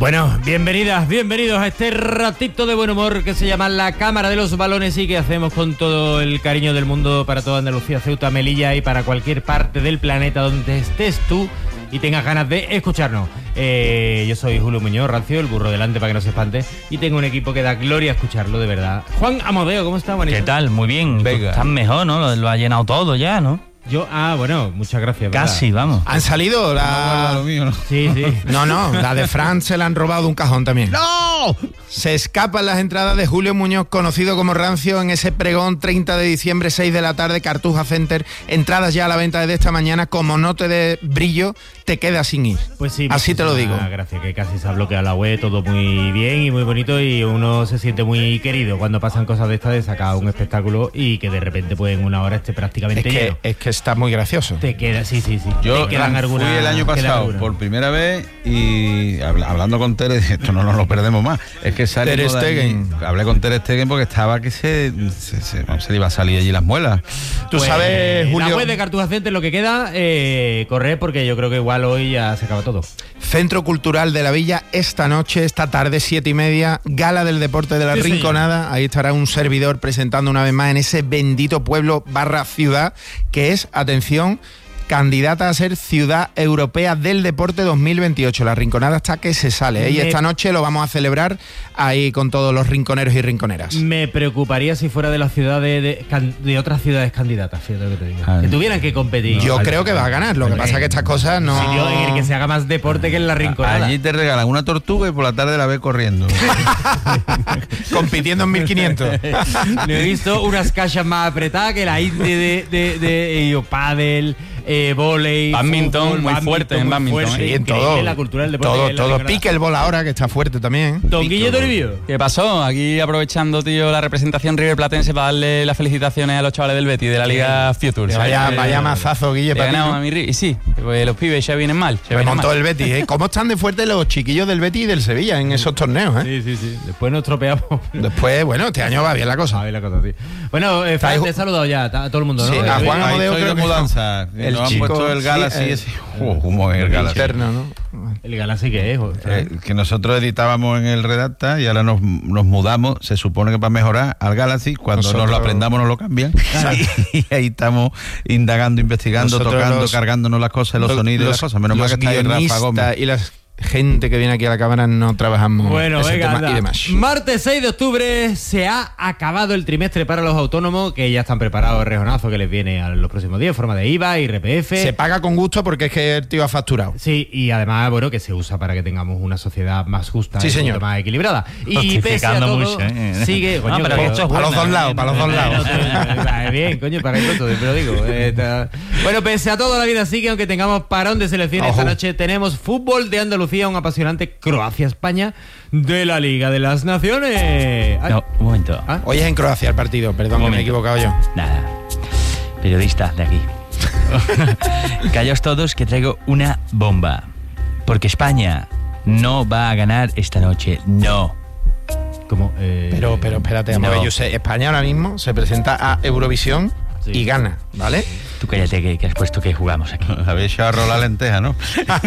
Bueno, bienvenidos a este ratito de buen humor que se llama La Cámara de los Balones y que hacemos con todo el cariño del mundo para toda Andalucía, Ceuta, Melilla y para cualquier parte del planeta donde estés tú y tengas ganas de escucharnos. Yo soy Julio Muñoz, Rancio, el burro delante para que no se espante, y tengo un equipo que da gloria a escucharlo, de verdad. Juan Amodeo, ¿cómo estás, Juanito? ¿Qué tal? Muy bien. Venga. Estás mejor, ¿no? Lo ha llenado todo ya, ¿no? Bueno, muchas gracias. Casi, ¿verdad? vamos. Han salido Lo mío, ¿no? Sí. No, la de Fran se la han robado de un cajón también. ¡No! Se escapan las entradas de Julio Muñoz, conocido como Rancio, en ese pregón 30 de diciembre, 6 de la tarde, Cartuja Center. Entradas ya a la venta desde esta mañana. Como no te dé brillo, te quedas sin ir. Pues sí. Así te lo digo. Gracias, que casi se ha bloqueado la web, todo muy bien y muy bonito, y uno se siente muy querido cuando pasan cosas de estas, de sacar un espectáculo y que de repente pues en una hora esté prácticamente lleno. Es que está muy gracioso. Te queda, sí. Yo te quedan algunas. fui el año pasado por primera vez y hablando con Tere, esto no nos lo perdemos más. Es que salimos Ter Stegen. hablé con Ter Stegen porque estaba que se le iba a salir allí las muelas. Tú sabes, Julio. La web de Cartuja Center, lo que queda, correr, porque yo creo que igual hoy ya se acaba todo. Centro Cultural de la Villa, esta tarde, 7:30, Gala del Deporte de la Sí, Rinconada. señor. Ahí estará un servidor presentando una vez más en ese bendito pueblo / ciudad que es, atención, candidata a ser Ciudad Europea del Deporte 2028. La Rinconada está que se sale, ¿eh? Y esta noche lo vamos a celebrar ahí con todos los rinconeros y rinconeras. Me preocuparía si fuera de las ciudades de otras ciudades candidatas, fíjate lo que te digo. Que tuvieran que competir. Yo creo que va a ganar, lo que pasa es que estas cosas no... Sitio en el que se haga más deporte que en la Rinconada. Allí te regalan una tortuga y por la tarde la ves corriendo. compitiendo en 1500. No he visto unas cajas más apretadas que la Indy de pádel, vóley, Badminton, fútbol, muy fuerte en badminton, fuerte, Y en increíble todo, la cultura del deporte. todo pickleball ahora, que está fuerte también. Don Guille Toribio. ¿Qué pasó? Aquí aprovechando, tío, la representación riverplatense para darle las felicitaciones a los chavales del Betis de la Liga Futures. Vaya mazazo, Guille, He para ti, ganado ¿no? a mi Y sí, pues los pibes ya vienen mal. Ya vienen Remontó mal. el Betis, ¿eh? ¿Cómo están de fuerte los chiquillos del Betis y del Sevilla en esos torneos, eh? Sí. Después nos tropeamos. Después, bueno, este año va bien la cosa. A ver la cosa, sí. Bueno, Fran, te he saludado ya a todo el mundo, ¿no? Sí, a Juan Ahí Amodeo estoy creo de que mudanza. el Nos han chico, puesto el Galaxy sí, ese. ¿Cómo es el Galaxy? Interno, ¿no? El Galaxy que es, Fran. Que nosotros editábamos en el Redacta y ahora nos mudamos, se supone que para mejorar al Galaxy, cuando nos Nosotros- lo aprendamos nos lo cambian. Y ahí estamos indagando, investigando, Nosotros tocando, cargándonos las cosas, los sonidos y las cosas. Menos mal que está ahí Rafa guionistas Gómez. y la gente que viene aquí a la cámara no trabajamos Bueno, ese venga, tema anda. y demás. Martes 6 de octubre se ha acabado el trimestre para los autónomos, que ya están preparados el rejonazo que les viene a los próximos días en forma de IVA, IRPF. Se paga con gusto porque es que el tío ha facturado. Sí, y además, bueno, que se usa para que tengamos una sociedad más justa Sí, y señor. mucho más equilibrada. Y pese a Justificando todo, mucho, ¿eh? sigue... No, pero que esto es Para los bueno, dos lados, para los dos lados. Bien, coño, para que todo, pero digo. Bueno, pese a todo, la vida sigue, aunque tengamos parón de selecciones. Ojo. Esta noche tenemos fútbol de Andalucía, un apasionante Croacia-España de la Liga de las Naciones. Ay. No, un momento. ¿Ah? Hoy es en Croacia el partido, perdón, que me he equivocado yo. Nada. Periodista de aquí. Callaos todos que traigo una bomba. Porque España no va a ganar esta noche. No. ¿Cómo? Pero espérate, No. vamos a ver, yo sé, España ahora mismo se presenta a Eurovisión Sí. y gana, ¿vale? Tú cállate que has puesto que jugamos aquí. Habéis echado a rolar la lenteja, ¿no?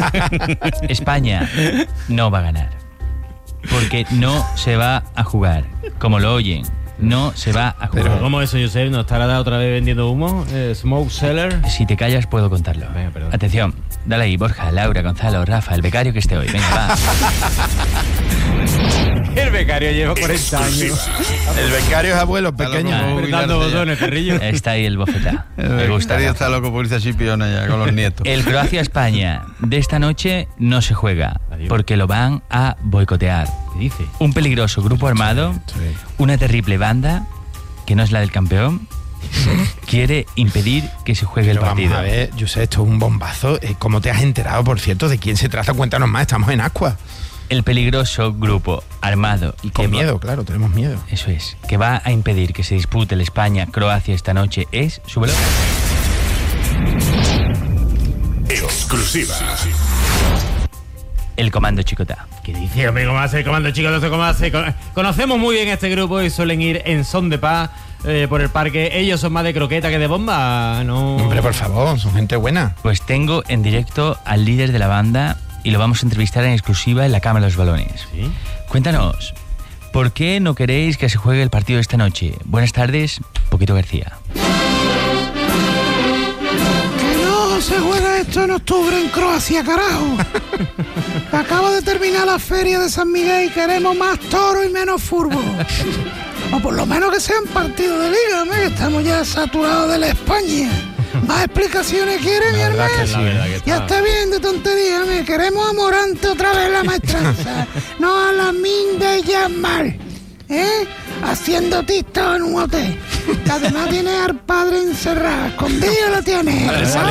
España no va a ganar. Porque no se va a jugar. Como lo oyen, no se va a jugar. Pero ¿cómo eso, Josep? ¿No estará otra vvez vendiendo humo? ¿Smoke seller? Si te callas puedo contarlo. Venga, perdón. Atención, dale ahí, Borja, Laura, Gonzalo, Rafa, el becario que esté hoy. Venga, va. El becario lleva 40 años. El becario es abuelo pequeño. loco. Apretando botones, perrillo. Está ahí el bofetá. Me gusta. Estaría está loco por irse a Chipiona ya con los nietos. El Croacia-España de esta noche no se juega porque lo van a boicotear. ¿Qué dice? Un peligroso grupo armado, una terrible banda, que no es la del campeón, quiere impedir que se juegue el Pero partido. vamos a ver, yo sé, esto es un bombazo. ¿Cómo te has enterado, por cierto, de quién se trata? Cuéntanos más, estamos en Ascua. El peligroso grupo armado Y con que va- miedo, claro, tenemos miedo. Eso es, que va a impedir que se dispute el España-Croacia esta noche es... Súbelo. Exclusiva. El Comando Chicotá. ¿Qué dice, hombre? ¿Cómo hace el comando, chicos? No sé cómo hace. Conocemos muy bien este grupo y suelen ir en son de paz por el parque. Ellos son más de croqueta que de bomba, ¿no? Hombre, por favor, son gente buena. Pues tengo en directo al líder de la banda y lo vamos a entrevistar en exclusiva en la Cámara de los Balones. ¿Sí? Cuéntanos, ¿por qué no queréis que se juegue el partido de esta noche? Buenas tardes, Poquito García. Que no se juega esto en octubre en Croacia, carajo. Acaba de terminar la feria de San Miguel y queremos más toro y menos fútbol. O por lo menos que sean partidos de liga, que estamos ya saturados de la España. ¿Más explicaciones quieren, mi hermano? Ya está bien de tontería, queremos a Morante otra vez la maestranza. No a la Minde Yamal, haciendo TikTok en un hotel. Que además tiene al padre encerrado, escondido lo tiene.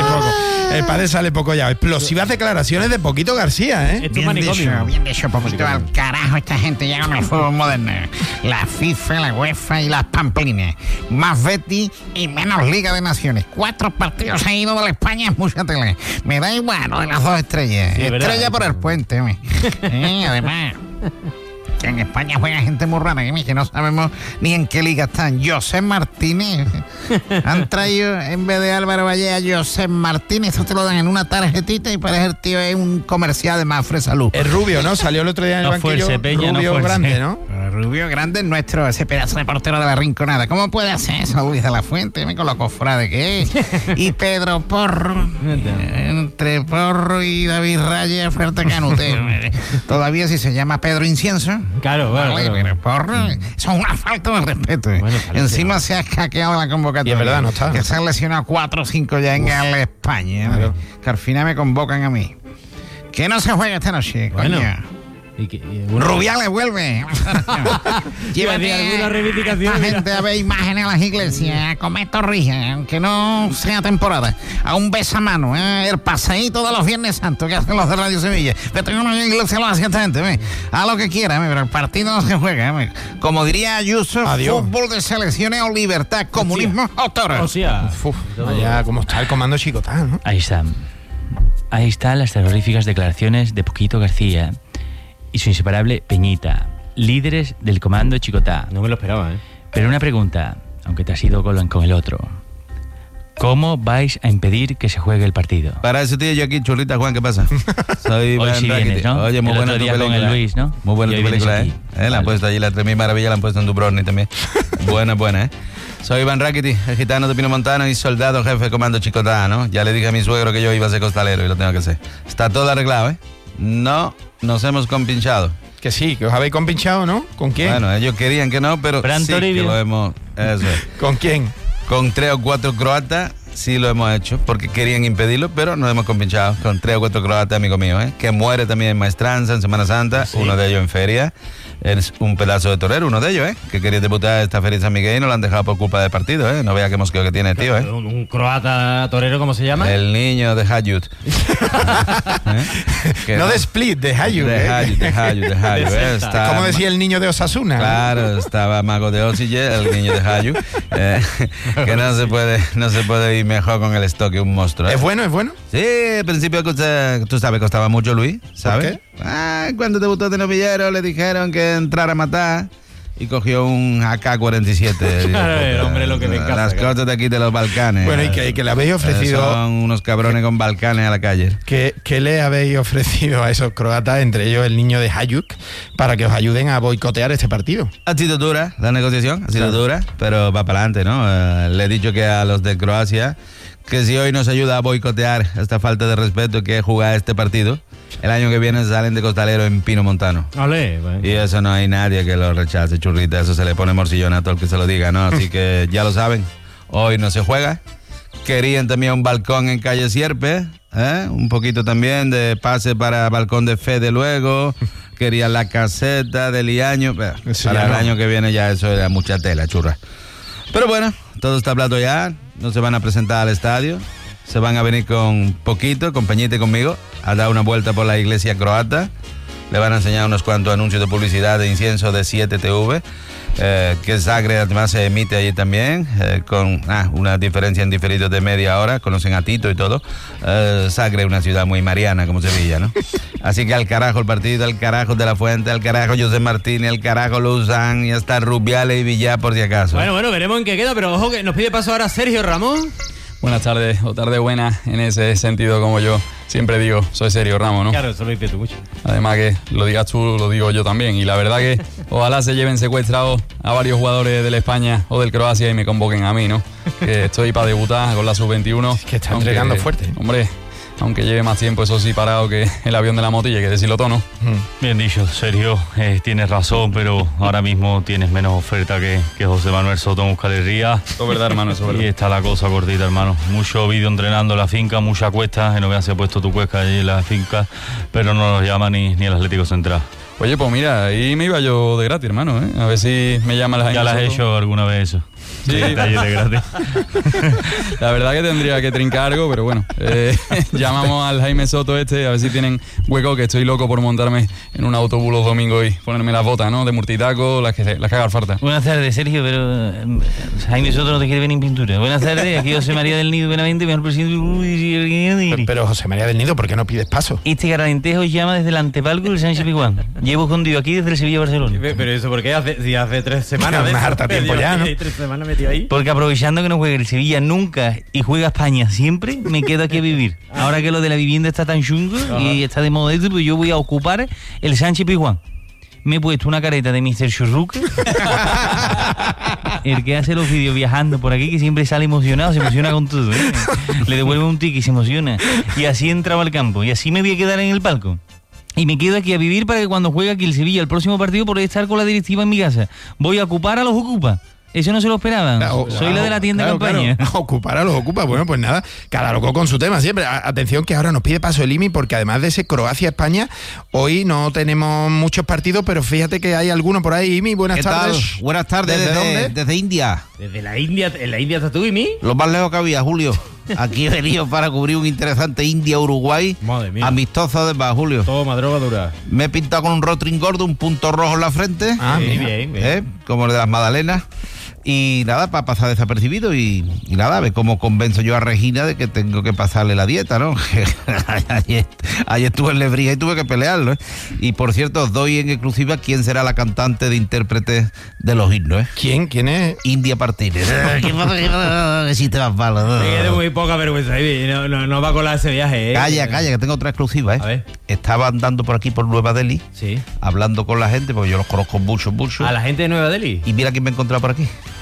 El padre sale poco ya. Explosivas declaraciones de Poquito García, ¿eh? Esto es manicomio. Bien dicho, Poquito. Al carajo esta gente llega con el fútbol moderno. La FIFA, la UEFA y las Pamplinas. Más Betis y menos Liga de Naciones. 4 partidos seguidos de la España es mucha tele. Me da igual lo de las 2 estrellas. Sí, Estrella verdad. por el puente, además. Que en España juega gente muy rara, que no sabemos ni en qué liga están. José Martínez. Han traído, en vez de Álvaro Valle, a José Martínez. Eso te lo dan en una tarjetita y parece el tío es un comercial de Mafre Salud. Es rubio, ¿no? Salió el otro día en el No banquillo. fuerce, Peña, no rubio fuerce. grande, ¿no? Rubio grande es nuestro, ese pedazo de portero de la Rinconada. ¿Cómo puede hacer eso, Luis de la Fuente? Me con lo cofrade que es. Y Pedro Porro. Entre Porro y David Raya, oferta canutero. Todavía si se llama Pedro Incienso. Claro, Vale, bueno. pero Porro, eso es una falta de respeto. Bueno, parece. Encima se ha hackeado la convocatoria. Y es verdad, no está, Que no se han lesionado 4 o 5 ya en Gala, España. Claro. Que al final me convocan a mí. Que no se juega esta noche, Bueno. coño. Bueno, Rubiales vuelve. Llévate alguna reivindicación, a mira. gente a ver imágenes a las iglesias, a comer torrijas, aunque no sea temporada, a un besamano, el paseíto de los Viernes Santos que hacen los de Radio Sevilla. Pero tengo una iglesia lo hace esta gente, a lo que quiera, pero el partido no se juega. Como diría Ayuso, Adiós. fútbol de selecciones o libertad, comunismo o toro. o sea, Uf, allá como está el comando Chicotá, ¿no? Ahí está. Ahí están las terroríficas declaraciones de Poquito García y su inseparable Peñita, líderes del comando Chicotá. no me lo esperaba, ¿eh? Pero una pregunta, aunque te has ido con el otro. ¿Cómo vais a impedir que se juegue el partido? Para eso tío yo aquí, churrita Juan, ¿qué pasa? Soy Hoy Iván sí Rakitic. vienes, ¿no? Oye, muy El buena otro tu día con película. el Luis, ¿no? Muy buena Y tu hoy vienes película, aquí. La han Vale. puesto allí, las 3.000 maravillas la han puesto en Dubrovnik también. buena, ¿eh? Soy Iván Rakitic, el gitano de Pino Montano y soldado jefe de comando Chicotá, ¿no? Ya le dije a mi suegro que yo iba a ser costalero y lo tengo que hacer. Está todo arreglado, ¿eh? No nos hemos compinchado. Que sí, que os habéis compinchado, ¿no? ¿Con quién? Bueno, ellos querían que no, pero Fran sí que Toribio. lo hemos... Eso es. ¿Con quién? Con 3 o 4 croatas sí lo hemos hecho, porque querían impedirlo, pero nos hemos compinchado con 3 o 4 croatas, amigo mío, ¿eh? Que muere también en Maestranza, en Semana Santa, uno de ellos en feria. Es un pedazo de torero, uno de ellos, ¿eh? Que quería debutar esta feria de San Miguel y nos lo han dejado por culpa del partido, ¿eh? No vea qué mosqueo que tiene el tío, ¿eh? Un croata torero, ¿cómo se llama? El niño de Hayut. No de Split, de Hayu. De Hayut, De Celta. Está- ¿Cómo decía el niño de Osasuna? Claro, estaba Mago de Osille, el niño de Hayu, que no se puede ir mejor con el stock que un monstruo, ¿eh? ¿Es bueno, es bueno? Sí, al principio, tú sabes, costaba mucho Luis, ¿sabes? Cuando debutó de novillero le dijeron que entrara a matar y cogió un AK-47. Claro, el hombre lo que me encanta, Las claro. cosas de aquí de los Balcanes. Bueno, y que le habéis ofrecido... Son unos cabrones con Balcanes a la calle. ¿Qué le habéis ofrecido a esos croatas, entre ellos el niño de Hayuk, para que os ayuden a boicotear este partido? Ha sido dura la negociación, ha sido dura, pero va para adelante, ¿no? Le he dicho que a los de Croacia que si hoy nos ayuda a boicotear esta falta de respeto que es jugar este partido, el año que viene salen de costalero en Pino Montano. Ole, bueno. Y eso no hay nadie que lo rechace, churrita. Eso se le pone morcillón a todo el que se lo diga, ¿no? Así que ya lo saben, hoy no se juega. Querían también un balcón en calle Sierpe, ¿eh? Un poquito también de pase para balcón de Fede luego. Querían la caseta de Liaño. Eso Para ya el no. año que viene ya eso era mucha tela, churra. Pero bueno, todo está hablado ya. No se van a presentar al estadio. Se van a venir con Poquito, con Peñita y conmigo, a dar una vuelta por la iglesia croata. Le van a enseñar unos cuantos anuncios de publicidad de incienso de 7TV, que Zagreb además se emite allí también, con una diferencia en diferido de media hora. Conocen a Tito y todo. Zagreb es una ciudad muy mariana como Sevilla, ¿no? Así que al carajo el partido, al carajo de la Fuente, al carajo José Martínez, al carajo Luzán y hasta Rubiales y Villar por si acaso. Bueno, veremos en qué queda, pero ojo que nos pide paso ahora Sergio Ramón. Buenas tardes o tarde buena en ese sentido, como yo siempre digo, soy Sergio Ramos, ¿no? Claro, eso lo dices tú mucho. Además que lo digas tú, lo digo yo también. Y la verdad que ojalá se lleven secuestrados a varios jugadores del España o del Croacia y me convoquen a mí, ¿no? Que estoy para debutar con la sub-21. Es que está entregando fuerte. Hombre, aunque lleve más tiempo, eso sí, parado que el avión de la motilla, que decirlo todo, ¿no? Bien dicho, Sergio, tienes razón, pero ahora mismo tienes menos oferta que José Manuel Soto en Euskal Herria. Eso es verdad, hermano, eso es verdad. Y está la cosa cortita, hermano. Mucho vídeo entrenando en la finca, mucha cuesta, que no vean si ha puesto tu cuesta allí en la finca, pero no nos llama ni el Atlético Central. Oye, pues mira, ahí me iba yo de gratis, hermano, ¿eh? A ver si me llama la gente. ¿Ya las has hecho alguna vez eso? Sí. Detalles de gratis. La verdad que tendría que trincar algo, pero bueno, llamamos al Jaime Soto a ver si tienen hueco, que estoy loco por montarme en un autobús los domingos y ponerme las botas, ¿no? De multitaco, las que hagan falta. Buenas tardes, Sergio, pero Jaime Soto no te quiere ver en pintura. Buenas tardes, aquí José María del Nido Benavente, mejor presidente. Pero José María del Nido, ¿por qué no pides paso? Este caralentejo llama desde el antepalco del Sánchez Pizjuán. Llevo escondido aquí desde el Sevilla-Barcelona. Pero eso, ¿por qué? Si hace 3 semanas. Más harta tiempo ya, ¿no? 3 semanas metido ahí. Porque aprovechando que no juega el Sevilla nunca y juega España siempre, me quedo aquí a vivir. Ahora que lo de la vivienda está tan chungo y está de moda, pues yo voy a ocupar el Sánchez Pizjuán. Me he puesto una careta de Mr. Churruque, el que hace los vídeos viajando por aquí, que siempre sale emocionado, se emociona con todo, ¿eh? Le devuelve un ticket y se emociona. Y así entraba al campo, y así me voy a quedar en el palco. Y me quedo aquí a vivir para que cuando juegue aquí el Sevilla, el próximo partido, podré estar con la directiva en mi casa. Voy a ocupar a los ocupas. Eso no se lo esperaban. Soy la de la tienda de campaña. Claro. Ocupar a los ocupa. Bueno, pues nada, cada loco con su tema siempre. Atención que ahora nos pide paso el IMI porque además de ese Croacia-España, hoy no tenemos muchos partidos, pero fíjate que hay alguno por ahí. IMI, buenas tardes. Tal? Buenas tardes, ¿Desde dónde? Desde India. Desde la India, ¿en la India estás tú, IMI? Lo más lejos que había, Julio. Aquí he venido para cubrir un interesante India-Uruguay. Madre mía. Amistoso además, Julio. Toma, droga dura. Me he pintado con un rotring gordo, un punto rojo en la frente. Bien. Como el de las magdalenas. Y nada, para pasar desapercibido y nada, a ver cómo convenzo yo a Regina de que tengo que pasarle la dieta, ¿no? ayer estuve en Lebrija y tuve que pelearlo, ¿eh? Y por cierto, os doy en exclusiva quién será la cantante de intérprete de los himnos, ¿eh? ¿Quién es? India Martínez. ¿Qué pasa que si te vas malo? Es muy poca vergüenza, IMI. No va a colar ese viaje, ¿eh? Calla, que tengo otra exclusiva, ¿eh? A ver. Estaba andando por aquí, por Nueva Delhi, Sí. hablando con la gente, porque yo los conozco mucho. ¿A la gente de Nueva Delhi? Y mira quién me he encontrado por aquí.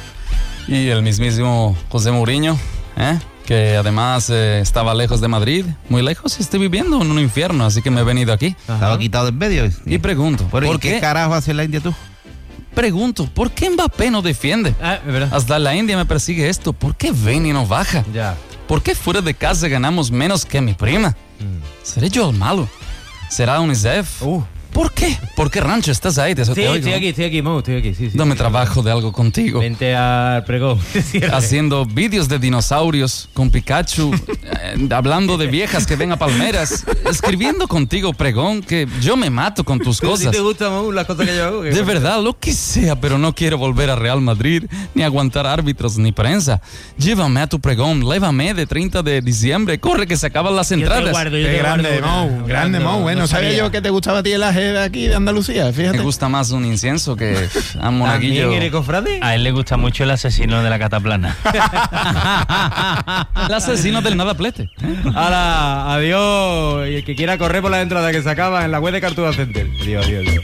Y el mismísimo José Mourinho, que además estaba lejos de Madrid, muy lejos, y estoy viviendo en un infierno, así que me he venido aquí. Estaba quitado de en medio. Y pregunto, Bueno, ¿por ¿y qué carajo hace la India tú? Pregunto, ¿por qué Mbappé no defiende? Es verdad. Hasta la India me persigue esto. ¿Por qué Veni no baja? Ya. ¿Por qué fuera de casa ganamos menos que mi prima? ¿Seré yo el malo? ¿Será UNICEF? ¿Por qué? ¿Por qué, Rancho, estás ahí? Te Sí, oigo. estoy aquí, Mo, estoy aquí. Sí. Dame trabajo de algo contigo. Vente al pregón. Haciendo vídeos de dinosaurios con Pikachu, hablando de viejas que ven a palmeras, escribiendo contigo pregón, que yo me mato con tus ¿Si cosas. te gustan, Mo, las cosas que yo hago? De verdad, lo que sea, pero no quiero volver a Real Madrid, ni aguantar árbitros ni prensa. Llévame a tu pregón, lévame de 30 de diciembre, corre que se acaban las entradas. Qué grande, Mo. Grande, Mo. Bueno, no sabía yo que te gustaba a ti el aje de aquí de Andalucía, fíjate. Me gusta más un incienso que un monaguillo. ¿También eres cofrade? A él le gusta mucho el asesino de la cataplana. El asesino del nadaplete. Hala, adiós. Y el que quiera correr por la entrada que se acaba en la web de Cartuja Center. Adiós.